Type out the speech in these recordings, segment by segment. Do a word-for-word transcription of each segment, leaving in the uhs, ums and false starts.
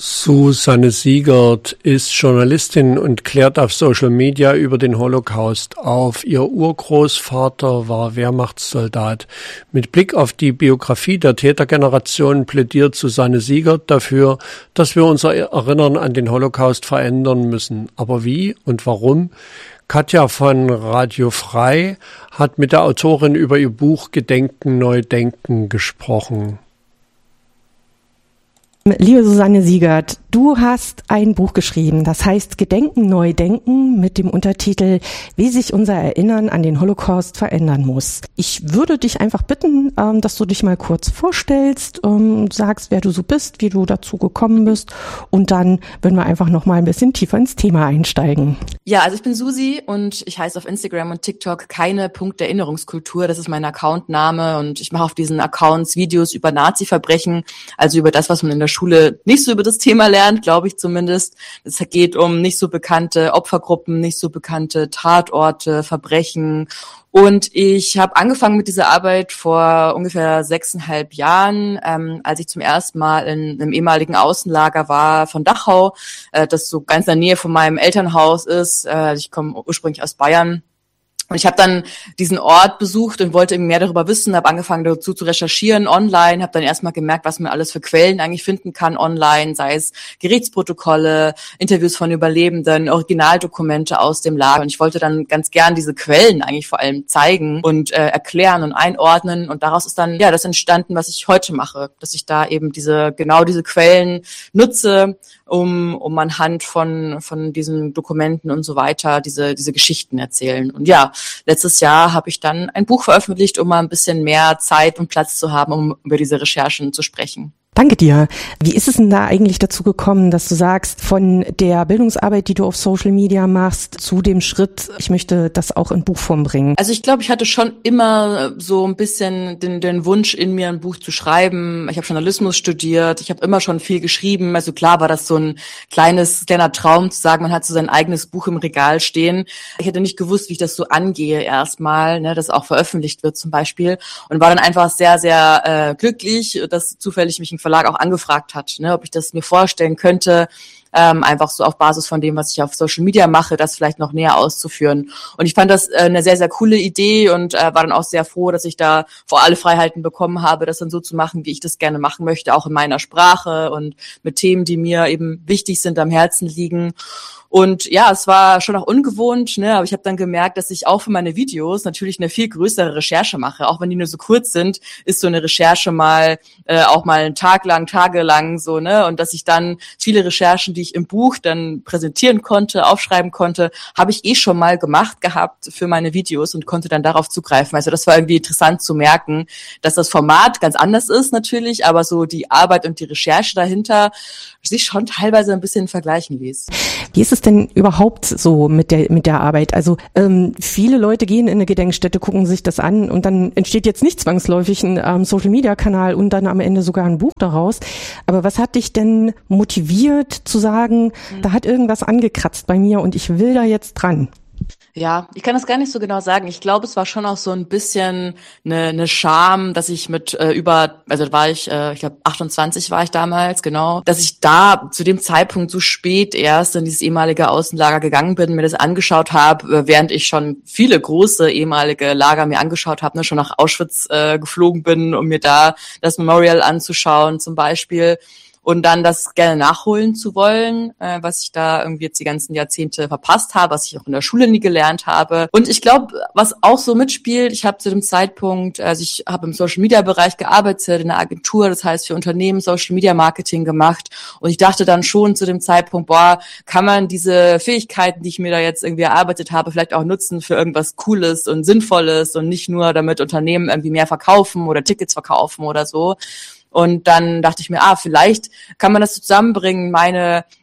Susanne Siegert ist Journalistin und klärt auf Social Media über den Holocaust auf. Ihr Urgroßvater war Wehrmachtssoldat. Mit Blick auf die Biografie der Tätergeneration plädiert Susanne Siegert dafür, dass wir unser Erinnern an den Holocaust verändern müssen. Aber wie und warum? Katja von Radio Frei hat mit der Autorin über ihr Buch Gedenken neu denken gesprochen. Liebe Susanne Siegert, du hast ein Buch geschrieben, das heißt Gedenken neu denken mit dem Untertitel Wie sich unser Erinnern an den Holocaust verändern muss. Ich würde dich einfach bitten, dass du dich mal kurz vorstellst, sagst, wer du so bist, wie du dazu gekommen bist und dann würden wir einfach noch mal ein bisschen tiefer ins Thema einsteigen. Ja, also ich bin Susi und ich heiße auf Instagram und TikTok keine Punkt Erinnerungskultur, das ist mein Accountname und ich mache auf diesen Accounts Videos über Nazi-Verbrechen, also über das, was man in der Schule nicht so über das Thema lernt, glaube ich zumindest. Es geht um nicht so bekannte Opfergruppen, nicht so bekannte Tatorte, Verbrechen. Und ich habe angefangen mit dieser Arbeit vor ungefähr sechseinhalb Jahren, ähm, als ich zum ersten Mal in einem ehemaligen Außenlager war von Dachau, äh, das so ganz in der Nähe von meinem Elternhaus ist. Äh, ich komme ursprünglich aus Bayern. Und ich habe dann diesen Ort besucht und wollte mehr darüber wissen, habe angefangen dazu zu recherchieren online, habe dann erstmal gemerkt, was man alles für Quellen eigentlich finden kann online, sei es Gerichtsprotokolle, Interviews von Überlebenden, Originaldokumente aus dem Lager. Und ich wollte dann ganz gern diese Quellen eigentlich vor allem zeigen und äh, erklären und einordnen. Und daraus ist dann ja das entstanden, was ich heute mache, dass ich da eben diese genau diese Quellen nutze, um um anhand von von diesen Dokumenten und so weiter diese diese Geschichten erzählen. Und ja, letztes Jahr habe ich dann ein Buch veröffentlicht, um mal ein bisschen mehr Zeit und Platz zu haben, um über diese Recherchen zu sprechen. Danke dir. Wie ist es denn da eigentlich dazu gekommen, dass du sagst, von der Bildungsarbeit, die du auf Social Media machst, zu dem Schritt, ich möchte das auch in Buchform bringen? Also ich glaube, ich hatte schon immer so ein bisschen den, den Wunsch in mir, ein Buch zu schreiben. Ich habe Journalismus studiert, ich habe immer schon viel geschrieben. Also klar war das so ein kleines, kleiner Traum zu sagen, man hat so sein eigenes Buch im Regal stehen. Ich hätte nicht gewusst, wie ich das so angehe erstmal, ne, dass auch veröffentlicht wird zum Beispiel. Und war dann einfach sehr, sehr äh, glücklich, dass zufällig mich ein Verlag auch angefragt hat, ne, ob ich das mir vorstellen könnte, ähm, einfach so auf Basis von dem, was ich auf Social Media mache, das vielleicht noch näher auszuführen. Und ich fand das äh, eine sehr, sehr coole Idee und äh, war dann auch sehr froh, dass ich da vor alle Freiheiten bekommen habe, das dann so zu machen, wie ich das gerne machen möchte, auch in meiner Sprache und mit Themen, die mir eben wichtig sind, am Herzen liegen. Und ja, es war schon auch ungewohnt, ne, aber ich habe dann gemerkt, dass ich auch für meine Videos natürlich eine viel größere Recherche mache. Auch wenn die nur so kurz sind, ist so eine Recherche mal äh, auch mal einen Tag lang, tagelang so, ne, und dass ich dann viele Recherchen, die ich im Buch dann präsentieren konnte, aufschreiben konnte, habe ich eh schon mal gemacht gehabt für meine Videos und konnte dann darauf zugreifen. Also das war irgendwie interessant zu merken, dass das Format ganz anders ist natürlich, aber so die Arbeit und die Recherche dahinter sich schon teilweise ein bisschen vergleichen ließ. Wie ist es denn überhaupt so mit der mit der Arbeit? Also ähm, viele Leute gehen in eine Gedenkstätte, gucken sich das an und dann entsteht jetzt nicht zwangsläufig ein ähm, Social-Media-Kanal und dann am Ende sogar ein Buch daraus. Aber was hat dich denn motiviert zu sagen, mhm. da hat irgendwas angekratzt bei mir und ich will da jetzt dran? Ja, ich kann das gar nicht so genau sagen. Ich glaube, es war schon auch so ein bisschen eine, eine Scham, dass ich mit äh, über, also da war ich, äh, ich glaube achtundzwanzig war ich damals, genau, dass ich da zu dem Zeitpunkt so spät erst in dieses ehemalige Außenlager gegangen bin, mir das angeschaut habe, während ich schon viele große ehemalige Lager mir angeschaut habe, ne, schon nach Auschwitz äh, geflogen bin, um mir da das Memorial anzuschauen zum Beispiel. Und dann das gerne nachholen zu wollen, äh, was ich da irgendwie jetzt die ganzen Jahrzehnte verpasst habe, was ich auch in der Schule nie gelernt habe. Und ich glaube, was auch so mitspielt, ich habe zu dem Zeitpunkt, also ich habe im Social-Media-Bereich gearbeitet, in einer Agentur, das heißt für Unternehmen Social-Media-Marketing gemacht. Und ich dachte dann schon zu dem Zeitpunkt, boah, kann man diese Fähigkeiten, die ich mir da jetzt irgendwie erarbeitet habe, vielleicht auch nutzen für irgendwas Cooles und Sinnvolles und nicht nur, damit Unternehmen irgendwie mehr verkaufen oder Tickets verkaufen oder so. Und dann dachte ich mir, ah, vielleicht kann man das zusammenbringen, meine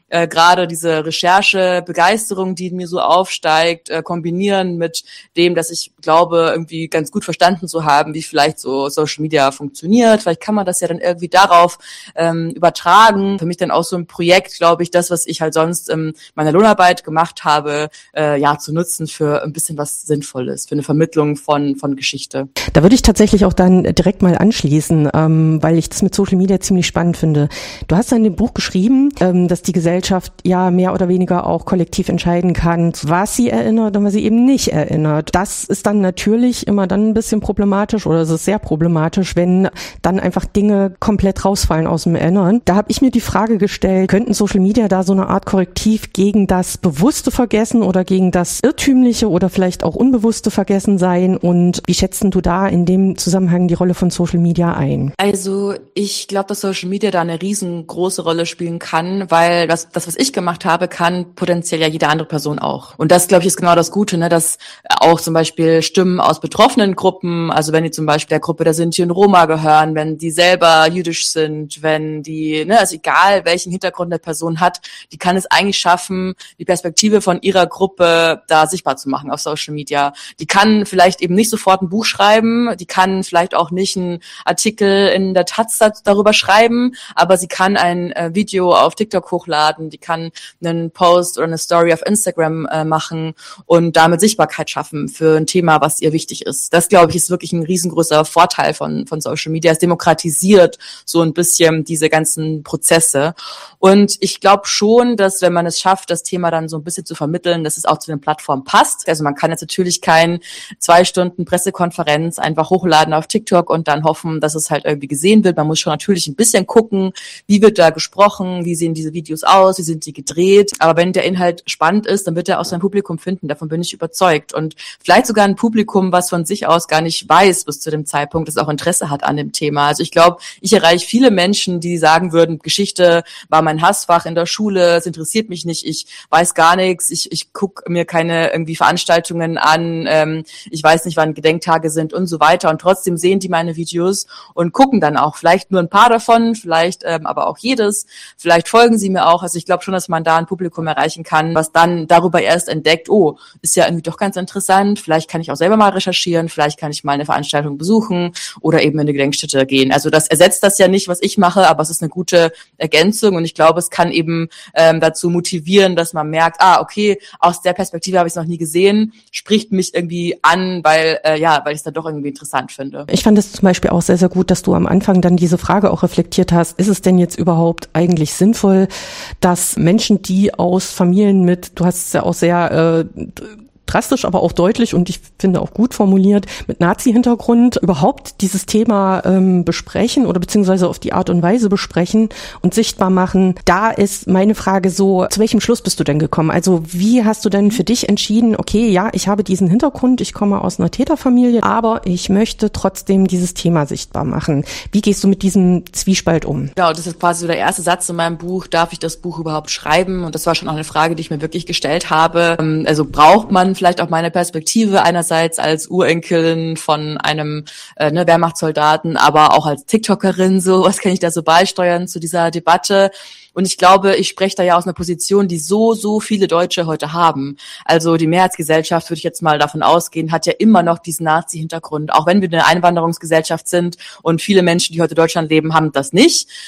äh, gerade diese Recherche-Begeisterung, die in mir so aufsteigt, äh, kombinieren mit dem, dass ich glaube, irgendwie ganz gut verstanden zu haben, wie vielleicht so Social Media funktioniert. Vielleicht kann man das ja dann irgendwie darauf ähm, übertragen. Für mich dann auch so ein Projekt, glaube ich, das, was ich halt sonst in meiner Lohnarbeit gemacht habe, äh, ja, zu nutzen für ein bisschen was Sinnvolles, für eine Vermittlung von von Geschichte. Da würde ich tatsächlich auch dann direkt mal anschließen, ähm, weil ich das mit Social Media ziemlich spannend finde. Du hast ja in dem Buch geschrieben, ähm, dass die Gesellschaft ja mehr oder weniger auch kollektiv entscheiden kann, was sie erinnert und was sie eben nicht erinnert. Das ist dann natürlich immer dann ein bisschen problematisch oder es ist sehr problematisch, wenn dann einfach Dinge komplett rausfallen aus dem Erinnern. Da habe ich mir die Frage gestellt, könnten Social Media da so eine Art Korrektiv gegen das bewusste Vergessen oder gegen das irrtümliche oder vielleicht auch unbewusste Vergessen sein? Und wie schätzt du da in dem Zusammenhang die Rolle von Social Media ein? Also ich glaube, dass Social Media da eine riesengroße Rolle spielen kann, weil das, das, was ich gemacht habe, kann potenziell ja jede andere Person auch. Und das, glaube ich, ist genau das Gute, ne, dass auch zum Beispiel Stimmen aus betroffenen Gruppen, also wenn die zum Beispiel der Gruppe der Sinti und Roma gehören, wenn die selber jüdisch sind, wenn die, ne, also egal welchen Hintergrund der Person hat, die kann es eigentlich schaffen, die Perspektive von ihrer Gruppe da sichtbar zu machen auf Social Media. Die kann vielleicht eben nicht sofort ein Buch schreiben, die kann vielleicht auch nicht einen Artikel in der Taz darüber schreiben, aber sie kann ein äh, Video auf TikTok hochladen, die kann einen Post oder eine Story auf Instagram äh, machen und damit Sichtbarkeit schaffen für ein Thema, was ihr wichtig ist. Das, glaube ich, ist wirklich ein riesengroßer Vorteil von von Social Media. Es demokratisiert so ein bisschen diese ganzen Prozesse. Und ich glaube schon, dass wenn man es schafft, das Thema dann so ein bisschen zu vermitteln, dass es auch zu den Plattformen passt. Also man kann jetzt natürlich kein zwei Stunden Pressekonferenz einfach hochladen auf TikTok und dann hoffen, dass es halt irgendwie gesehen wird. Man muss schon natürlich ein bisschen gucken, wie wird da gesprochen, wie sehen diese Videos aus, wie sind die gedreht. Aber wenn der Inhalt spannend ist, dann wird er auch sein Publikum finden. Davon bin ich überzeugt. Und vielleicht sogar ein Publikum, was von sich aus gar nicht weiß bis zu dem Zeitpunkt, das auch Interesse hat an dem Thema. Also ich glaube, ich erreiche viele Menschen, die sagen würden, Geschichte war mein Hassfach in der Schule, es interessiert mich nicht, ich weiß gar nichts, ich ich gucke mir keine irgendwie Veranstaltungen an, ähm, ich weiß nicht, wann Gedenktage sind und so weiter und trotzdem sehen die meine Videos und gucken dann auch, vielleicht nur ein paar davon, vielleicht ähm, aber auch jedes, vielleicht folgen sie mir auch, also ich glaube schon, dass man da ein Publikum erreichen kann, was dann darüber erst entdeckt, oh, ist ja irgendwie doch ganz interessant, vielleicht kann ich auch selber mal recherchieren, vielleicht kann ich mal eine Veranstaltung besuchen oder eben in eine Gedenkstätte gehen. Also das ersetzt das ja nicht, was ich mache, aber es ist eine gute Ergänzung und ich glaube, es kann eben ähm, dazu motivieren, dass man merkt, ah, okay, aus der Perspektive habe ich es noch nie gesehen, spricht mich irgendwie an, weil äh, ja, weil ich es dann doch irgendwie interessant finde. Ich fand es zum Beispiel auch sehr, sehr gut, dass du am Anfang dann diese Frage auch reflektiert hast, ist es denn jetzt überhaupt eigentlich sinnvoll, dass Menschen, die aus Familien mit, du hast es ja auch sehr äh, drastisch, aber auch deutlich und ich finde auch gut formuliert, mit Nazi-Hintergrund überhaupt dieses Thema ähm, besprechen oder beziehungsweise auf die Art und Weise besprechen und sichtbar machen. Da ist meine Frage so, zu welchem Schluss bist du denn gekommen? Also wie hast du denn für dich entschieden, okay, ja, ich habe diesen Hintergrund, ich komme aus einer Täterfamilie, aber ich möchte trotzdem dieses Thema sichtbar machen. Wie gehst du mit diesem Zwiespalt um? Genau, das ist quasi so der erste Satz in meinem Buch, darf ich das Buch überhaupt schreiben? Und das war schon auch eine Frage, die ich mir wirklich gestellt habe. Also braucht man vielleicht auch meine Perspektive einerseits als Urenkelin von einem äh, ne, Wehrmachtssoldaten, aber auch als TikTokerin, so was kann ich da so beisteuern zu dieser Debatte? Und ich glaube, ich spreche da ja aus einer Position, die so, so viele Deutsche heute haben. Also die Mehrheitsgesellschaft, würde ich jetzt mal davon ausgehen, hat ja immer noch diesen Nazi-Hintergrund. Auch wenn wir eine Einwanderungsgesellschaft sind und viele Menschen, die heute in Deutschland leben, haben das nicht.